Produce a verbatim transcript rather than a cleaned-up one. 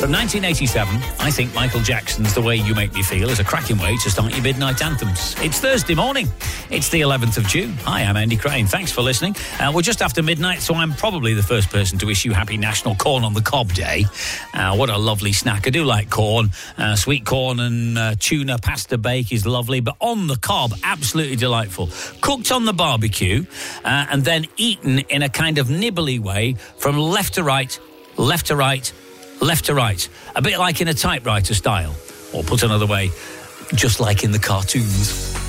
From nineteen eighty-seven, I think Michael Jackson's The Way You Make Me Feel is a cracking way to start your midnight anthems. It's Thursday morning. It's the eleventh of June. Hi, I'm Andy Crane. Thanks for listening. Uh, we're just after midnight, so I'm probably the first person to wish you happy National Corn on the Cob Day. Uh, what a lovely snack. I do like corn. Uh, sweet corn and uh, tuna pasta bake is lovely, but on the cob, absolutely delightful. Cooked on the barbecue uh, and then eaten in a kind of nibbly way from left to right, left to right, left to right. A bit like in a typewriter style. Or put another way, just like in the cartoons.